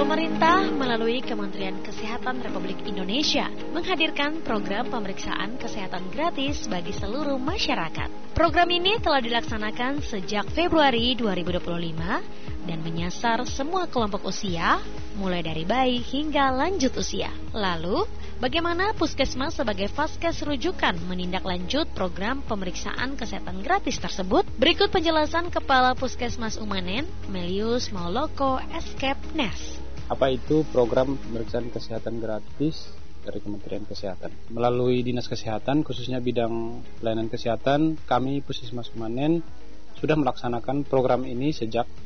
Pemerintah melalui Kementerian Kesehatan Republik Indonesia menghadirkan program pemeriksaan kesehatan gratis bagi seluruh masyarakat. Program ini telah dilaksanakan sejak Februari 2025 dan menyasar semua kelompok usia, mulai dari bayi hingga lanjut usia. Lalu, bagaimana Puskesmas sebagai vaskes rujukan menindaklanjut program pemeriksaan kesehatan gratis tersebut? Berikut penjelasan Kepala Puskesmas Umanen, Melius Mauloko Eskepnes. Apa itu program pemeriksaan kesehatan gratis dari Kementerian Kesehatan? Melalui Dinas Kesehatan, khususnya bidang pelayanan kesehatan, kami Puskesmas Umanen sudah melaksanakan program ini sejak